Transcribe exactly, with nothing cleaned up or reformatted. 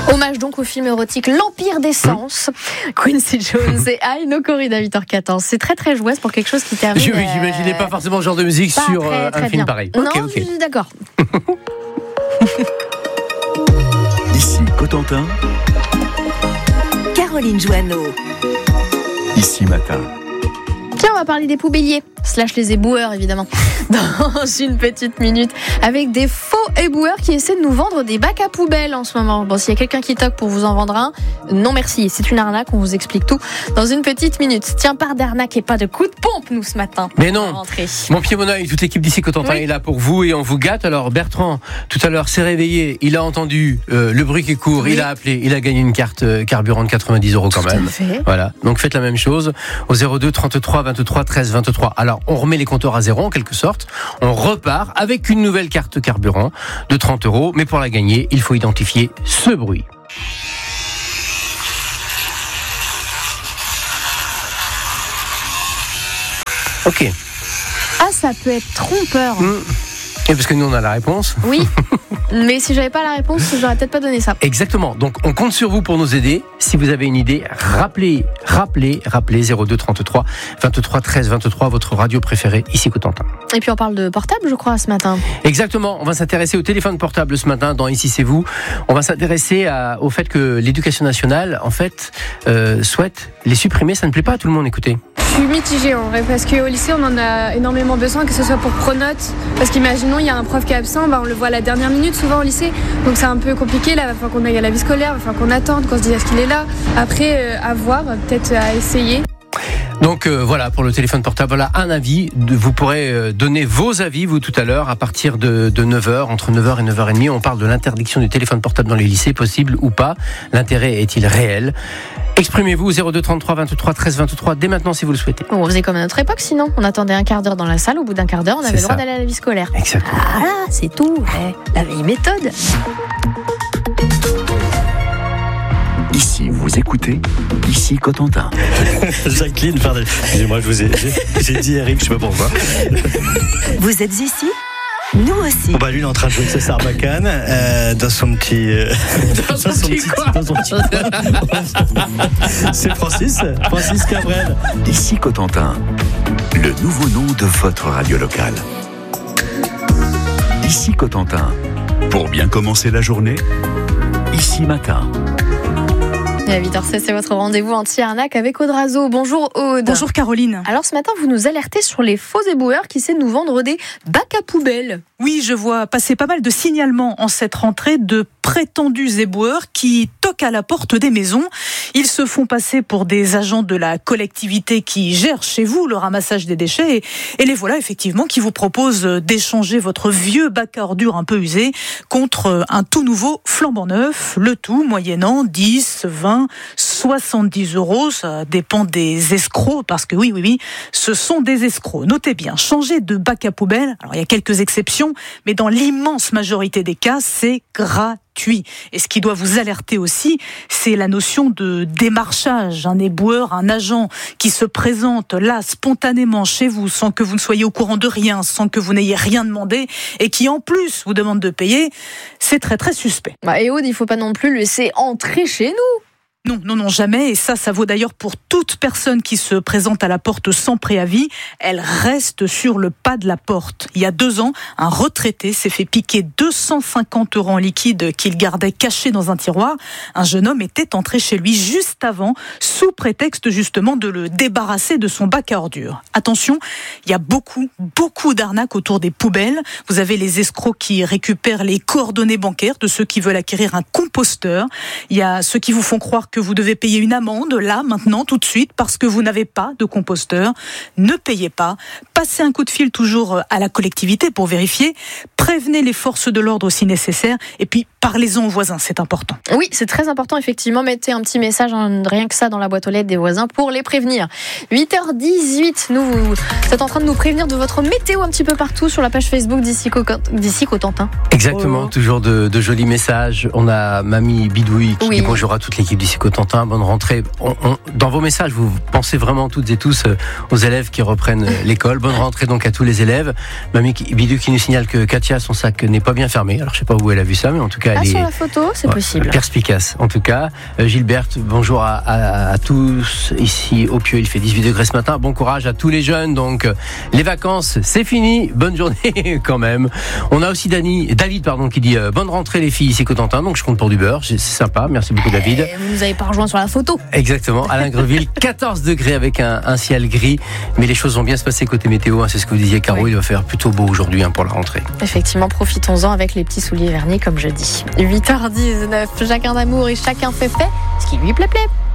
Hommage donc au film érotique L'Empire des Sens, mmh. Quincy Jones et Aino Corrida, huit heures quatorze. C'est très très jouet pour quelque chose qui t'arrive. Je, oui, j'imaginais pas forcément ce genre de musique sur très, très un film bien. Pareil. Non, okay, okay. je suis d'accord. Ici Cotentin, Caroline Joanneau. Ici Matin. Tiens, on va parler des poubelliers, slash les éboueurs évidemment, dans une petite minute, avec des faux éboueurs qui essaient de nous vendre des bacs à poubelles en ce moment. Bon, s'il y a quelqu'un qui toque pour vous en vendre un, non merci, c'est une arnaque, on vous explique tout dans une petite minute. Tiens, pas d'arnaque et pas de coup de pompe nous ce matin. Mais non, mon pied, mon oeil, toute l'équipe d'ici Cotentin oui. est là pour vous et on vous gâte. Alors Bertrand, tout à l'heure, s'est réveillé, il a entendu euh, le bruit qui court, oui. il a appelé, il a gagné une carte euh, carburant de quatre-vingt-dix euros quand tout même. À fait. Voilà, donc faites la même chose au zéro deux trente-trois vingt-trois treize vingt-trois. Alors on remet les compteurs à zéro en quelque sorte, on repart avec une nouvelle carte carburant de trente euros, mais pour la gagner, il faut identifier ce bruit. Ok. Ah, ça peut être trompeur. Mmh. Et parce que nous on a la réponse. Oui, mais si j'avais pas la réponse, j'aurais peut-être pas donné ça. Exactement, donc on compte sur vous pour nous aider. Si vous avez une idée, rappelez, rappelez, rappelez zéro deux trente-trois vingt-trois treize vingt-trois, votre radio préférée ici Cotentin. Et puis on parle de portable je crois ce matin. Exactement, on va s'intéresser au téléphone portable ce matin dans Ici c'est vous. On va s'intéresser à, au fait que l'éducation nationale en fait euh, souhaite les supprimer, ça ne plaît pas à tout le monde, écoutez. Je suis mitigée en vrai parce qu'au lycée on en a énormément besoin, que ce soit pour pronotes, parce qu'imaginons il y a un prof qui est absent, bah on le voit à la dernière minute souvent au lycée, donc c'est un peu compliqué là, il va falloir qu'on aille à la vie scolaire, il va falloir qu'on attende, qu'on se dise est-ce qu'il est là, après euh, à voir, peut-être à essayer. Donc euh, voilà pour le téléphone portable, voilà un avis, vous pourrez euh, donner vos avis vous tout à l'heure à partir de, de neuf heures, entre neuf heures et neuf heures trente, on parle de l'interdiction du téléphone portable dans les lycées, possible ou pas, l'intérêt est-il réel? Exprimez-vous zéro deux trente-trois vingt-trois treize vingt-trois dès maintenant si vous le souhaitez. On faisait comme à notre époque sinon, on attendait un quart d'heure dans la salle, au bout d'un quart d'heure on avait c'est le droit ça. D'aller à la vie scolaire. Exactement. Ah là, c'est tout, ouais. La vieille méthode. Ici, vous écoutez, ici Cotentin. Jacqueline, pardon. Excusez-moi, je vous ai, j'ai, j'ai dit Eric, je sais pas pourquoi. Vous êtes ici ? Nous aussi. Bon bah lui il est en train de jouer avec sa sarbacane euh, dans son petit euh, dans son, dans son petit, petit quoi dans son petit c'est Francis Francis Cabrel. Ici Cotentin, le nouveau nom de votre radio locale. Ici Cotentin, pour bien commencer la journée, ici Matin. Et à huit heures seize, c'est votre rendez-vous anti-arnaque avec Aude Razo. Bonjour Aude. Bonjour Caroline. Alors ce matin, vous nous alertez sur les faux éboueurs qui essaient de nous vendre des bacs à poubelles. Oui, je vois passer pas mal de signalements en cette rentrée de prétendus éboueurs qui toquent à la porte des maisons. Ils se font passer pour des agents de la collectivité qui gèrent chez vous le ramassage des déchets et, et les voilà effectivement qui vous proposent d'échanger votre vieux bac à ordures un peu usé contre un tout nouveau flambant neuf, le tout moyennant dix, vingt, soixante-dix euros. Ça dépend des escrocs parce que oui, oui, oui, ce sont des escrocs. Notez bien, changer de bac à poubelle, alors il y a quelques exceptions, mais dans l'immense majorité des cas, c'est gratuit. Et ce qui doit vous alerter aussi, c'est la notion de démarchage. Un éboueur, un agent qui se présente là spontanément chez vous sans que vous ne soyez au courant de rien, sans que vous n'ayez rien demandé et qui en plus vous demande de payer, c'est très très suspect. Bah, et Aude, il ne faut pas non plus le laisser entrer chez nous. Non, non, non, jamais. Et ça, ça vaut d'ailleurs pour toute personne qui se présente à la porte sans préavis. Elle reste sur le pas de la porte. Il y a deux ans, un retraité s'est fait piquer deux cent cinquante euros en liquide qu'il gardait caché dans un tiroir. Un jeune homme était entré chez lui juste avant, sous prétexte justement de le débarrasser de son bac à ordures. Attention, il y a beaucoup, beaucoup d'arnaques autour des poubelles. Vous avez les escrocs qui récupèrent les coordonnées bancaires de ceux qui veulent acquérir un composteur. Il y a ceux qui vous font croire que vous devez payer une amende, là, maintenant, tout de suite, parce que vous n'avez pas de composteur. Ne payez pas. Passez un coup de fil toujours à la collectivité pour vérifier. Prévenez les forces de l'ordre si nécessaire. Et puis, parlez-en aux voisins, c'est important. Oui, c'est très important, effectivement. Mettez un petit message, hein, rien que ça, dans la boîte aux lettres des voisins pour les prévenir. huit heures dix-huit, nous, vous êtes en train de nous prévenir de votre météo un petit peu partout sur la page Facebook d'ici, d'ici Cotentin. Exactement, oh. toujours de, de jolis messages. On a Mamie Bidouille qui oui. dit bonjour à toute l'équipe d'ici Cotentin. Bonne rentrée. On, on, dans vos messages, vous pensez vraiment toutes et tous euh, aux élèves qui reprennent euh, l'école. Bonne rentrée donc à tous les élèves. Mamie Bidou qui nous signale que Katia, son sac n'est pas bien fermé. Alors je sais pas où elle a vu ça, mais en tout cas, ah, elle sur est la photo, c'est ouais, possible. Perspicace. En tout cas, euh, Gilberte, bonjour à, à, à tous ici au Pieux. Il fait dix-huit degrés ce matin. Bon courage à tous les jeunes. Donc euh, les vacances, c'est fini. Bonne journée quand même. On a aussi Dani, David pardon, qui dit euh, bonne rentrée les filles ici Cotentin. Donc je compte pour du beurre. C'est sympa. Merci beaucoup David. Et vous nous avez pas rejoint sur la photo. Exactement. Alain Greville, quatorze degrés avec un, un ciel gris. Mais les choses vont bien se passer côté météo. Hein, c'est ce que vous disiez Caro. Oui. Il va faire plutôt beau aujourd'hui hein, pour la rentrée. Effectivement, profitons-en avec les petits souliers vernis comme je dis. huit heures dix-neuf. Chacun d'amour et chacun fait fait ce qui lui plaît plaît.